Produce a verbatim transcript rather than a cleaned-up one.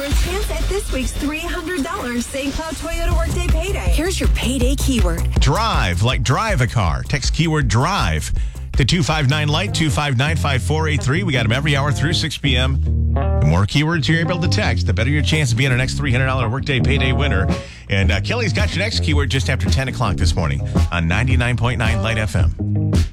for a chance at this week's three hundred dollars Saint Cloud Toyota Workday Payday. Here's your payday keyword. Drive, like drive a car. Text keyword drive to two five nine light, two five nine, five four eight three. We got them every hour through six p.m. The more keywords you're able to text, the better your chance of being our next three hundred dollars Workday Payday winner. And uh, Kelly's got your next keyword just after ten o'clock this morning on ninety-nine point nine Light F M.